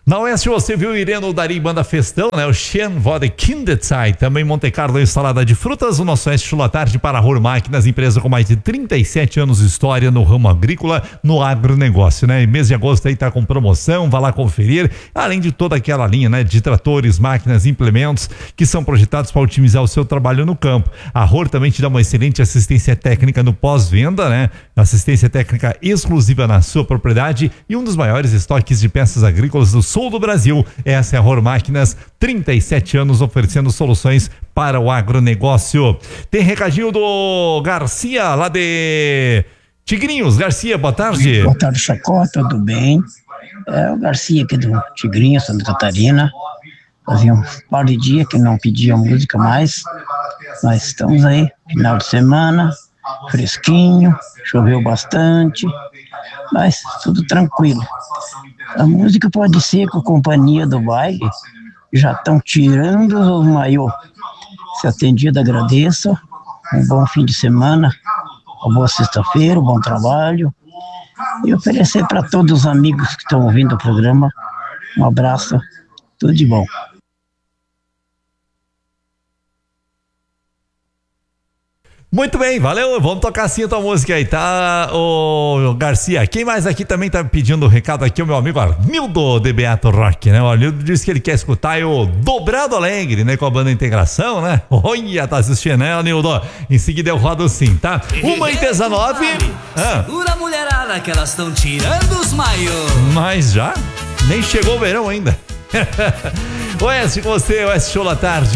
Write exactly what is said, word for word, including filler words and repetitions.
Na Oeste você viu Ireno Dari Banda Festão, né? O Shen Vode Kindezai, também Monte Carlo Salada de Frutas. O Nosso Oeste Chula Tarde para a Ror Máquinas, empresa com mais de trinta e sete anos de história no ramo agrícola, no agronegócio, né? E mês de agosto aí tá com promoção, vá lá conferir, além de toda aquela linha, né? De tratores, máquinas, implementos que são projetados para otimizar o seu trabalho no campo. A Ror também te dá uma excelente assistência técnica no pós-venda, né? Assistência técnica exclusiva na sua propriedade e um dos maiores estoques de peças agrícolas do sul do Brasil. Essa é a Ror Máquinas, trinta e sete anos oferecendo soluções para o agronegócio. Tem recadinho do Garcia, lá de Tigrinhos. Garcia, boa tarde. Boa tarde, Chacó, tudo bem? É o Garcia aqui do Tigrinho, Santa Catarina. Fazia um par de dias que não pedia música mais, mas estamos aí, final de semana, fresquinho, choveu bastante, mas tudo tranquilo. A música pode ser com a companhia do baile, já estão tirando o maiô. Se atendido, agradeço. Um bom fim de semana, uma boa sexta-feira, um bom trabalho. E oferecer para todos os amigos que estão ouvindo o programa um abraço, tudo de bom. Muito bem, valeu, vamos tocar assim a tua música aí, tá, ô Garcia? Quem mais aqui também tá pedindo o recado aqui, o meu amigo Arnildo de Beato Rock, né? O Arnildo disse que ele quer escutar o Dobrado Alegre, né? Com a banda Integração, né? Olha, tá assistindo, né, Arnildo? Em seguida eu rodo sim, tá? Uma e dezenove. Ah. Segura a mulherada que elas estão tirando os maiôs. Mas já? Nem chegou o verão ainda. Oeste, você, Oeste Show da Tarde.